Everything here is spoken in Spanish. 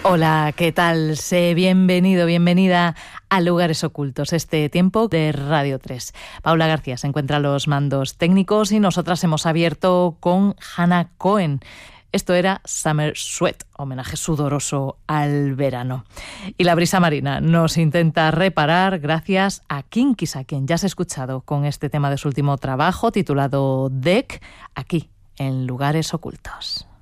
Hola, ¿qué tal? Sé bienvenido, bienvenida a Lugares Ocultos, este tiempo de Radio 3. Paula García se encuentra a los mandos técnicos y nosotras hemos abierto con Hannah Cohen. Esto era Summer Sweat, homenaje sudoroso al verano. Y la brisa marina nos intenta reparar gracias a Kinkis, a quien ya has escuchado con este tema de su último trabajo titulado Deck, aquí en Lugares Ocultos.